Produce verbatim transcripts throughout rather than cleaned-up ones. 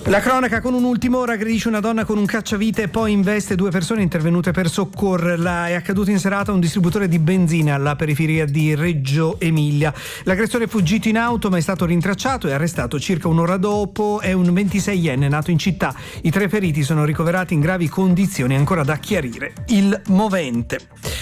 La cronaca con un'ultima ora: aggredisce una donna con un cacciavite e poi investe due persone intervenute per soccorrerla. È accaduto in serata a un distributore di benzina alla periferia di Reggio Emilia. L'aggressore è fuggito in auto ma è stato rintracciato e arrestato circa un'ora dopo. È un ventiseienne nato in città. I tre feriti sono ricoverati in gravi condizioni, ancora da chiarire il movente.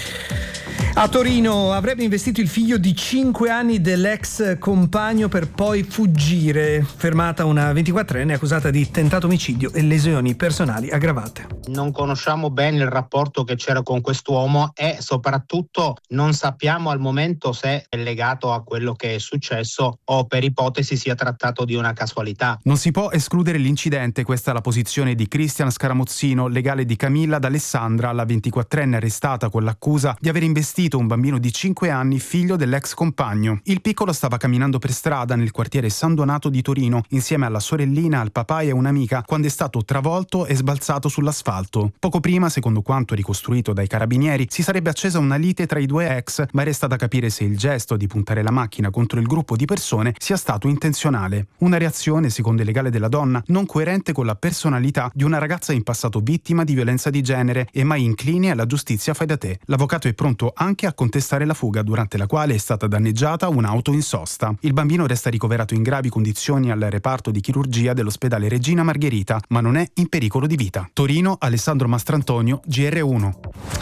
A Torino avrebbe investito il figlio di cinque anni dell'ex compagno per poi fuggire. Fermata una ventiquattrenne accusata di tentato omicidio e lesioni personali aggravate. Non conosciamo bene il rapporto che c'era con quest'uomo e soprattutto non sappiamo al momento se è legato a quello che è successo o per ipotesi sia trattato di una casualità. Non si può escludere l'incidente, questa è la posizione di Cristian Scaramuzzino, legale di Camilla D'Alessandra, la ventiquattrenne arrestata con l'accusa di aver investito un bambino di cinque anni, figlio dell'ex compagno. Il piccolo stava camminando per strada nel quartiere San Donato di Torino insieme alla sorellina, al papà e a un'amica quando è stato travolto e sbalzato sull'asfalto. Poco prima, secondo quanto ricostruito dai carabinieri, si sarebbe accesa una lite tra i due ex, ma resta da capire se il gesto di puntare la macchina contro il gruppo di persone sia stato intenzionale. Una reazione, secondo il legale della donna, non coerente con la personalità di una ragazza in passato vittima di violenza di genere e mai incline alla giustizia fai da te. L'avvocato è pronto anche a contestare la fuga, durante la quale è stata danneggiata un'auto in sosta. Il bambino resta ricoverato in gravi condizioni al reparto di chirurgia dell'ospedale Regina Margherita, ma non è in pericolo di vita. Torino, Alessandro Mastrantonio, G R uno.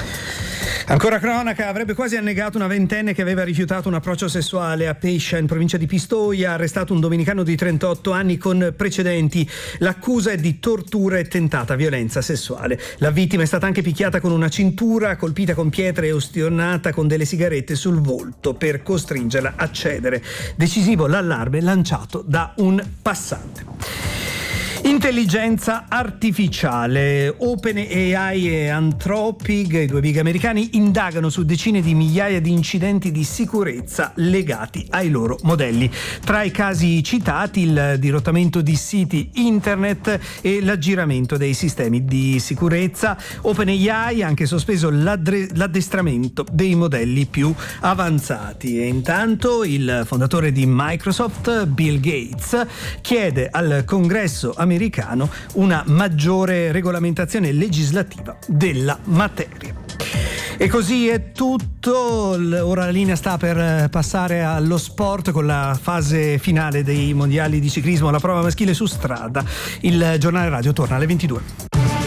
Ancora cronaca: avrebbe quasi annegato una ventenne che aveva rifiutato un approccio sessuale a Pescia, in provincia di Pistoia. Arrestato un domenicano di trentotto anni con precedenti. L'accusa è di tortura e tentata violenza sessuale. La vittima è stata anche picchiata con una cintura, colpita con pietre e ustionata con delle sigarette sul volto per costringerla a cedere. Decisivo l'allarme lanciato da un passante. Intelligenza artificiale. OpenAI e Anthropic, i due big americani, indagano su decine di migliaia di incidenti di sicurezza legati ai loro modelli. Tra i casi citati il dirottamento di siti internet e l'aggiramento dei sistemi di sicurezza. OpenAI ha anche sospeso l'addre- l'addestramento dei modelli più avanzati. E intanto il fondatore di Microsoft, Bill Gates, chiede al Congresso americano americano una maggiore regolamentazione legislativa della materia. E così è tutto. Ora la linea sta per passare allo sport con la fase finale dei mondiali di ciclismo, la prova maschile su strada. Il giornale radio torna alle ventidue.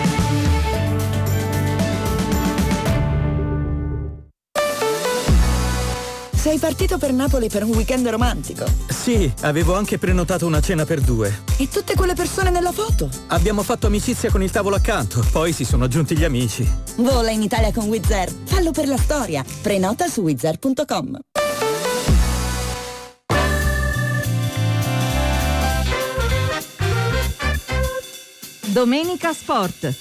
Sei partito per Napoli per un weekend romantico? Sì, avevo anche prenotato una cena per due. E tutte quelle persone nella foto? Abbiamo fatto amicizia con il tavolo accanto, poi si sono aggiunti gli amici. Vola in Italia con Wizz Air. Fallo per la storia. Prenota su wizz air punto com. Domenica Sport.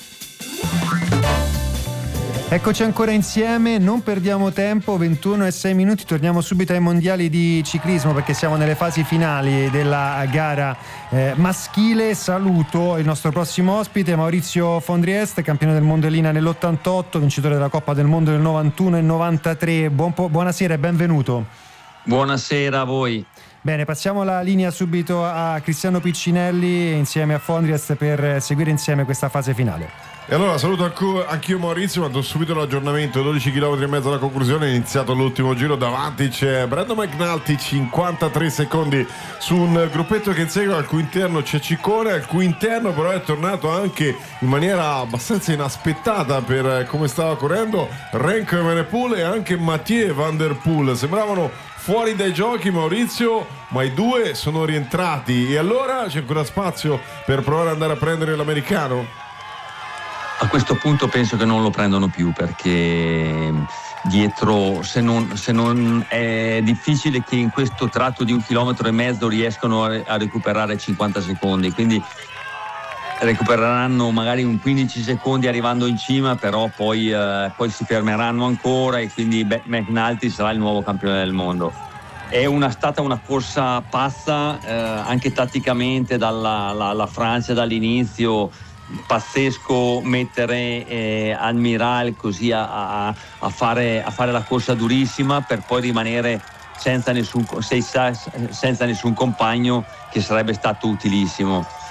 Eccoci ancora insieme, non perdiamo tempo, ventuno e sei minuti, torniamo subito ai mondiali di ciclismo perché siamo nelle fasi finali della gara eh, maschile. Saluto il nostro prossimo ospite, Maurizio Fondriest, campione del mondo in linea nell'ottantotto, vincitore della Coppa del Mondo nel novantuno e novantatré. Buon po- buonasera e benvenuto. Buonasera a voi. Bene, passiamo la linea subito a Cristiano Piccinelli insieme a Fondriest per seguire insieme questa fase finale. E allora saluto anch'io Maurizio, ma do subito l'aggiornamento. Dodici chilometri e mezzo alla conclusione, è iniziato l'ultimo giro. Davanti c'è Brandon McNulty, cinquantatré secondi su un gruppetto che insegue, al cui interno c'è Ciccone, al cui interno però è tornato anche in maniera abbastanza inaspettata per come stava correndo Renko Evenepoel e anche Mathieu Van Der Poel. Sembravano fuori dai giochi, Maurizio, ma i due sono rientrati e allora c'è ancora spazio per provare ad andare a prendere l'americano? A questo punto penso che non lo prendono più, perché dietro, se non, se non è difficile che in questo tratto di un chilometro e mezzo riescano a, a recuperare cinquanta secondi, quindi recupereranno magari un quindici secondi arrivando in cima, però poi, eh, poi si fermeranno ancora e quindi beh, McNulty sarà il nuovo campione del mondo. È una, stata una corsa pazza, eh, anche tatticamente dalla la, la Francia dall'inizio. Pazzesco mettere eh, Admiral così a, a, a, fare, a fare la corsa durissima per poi rimanere senza nessun, senza nessun compagno, che sarebbe stato utilissimo.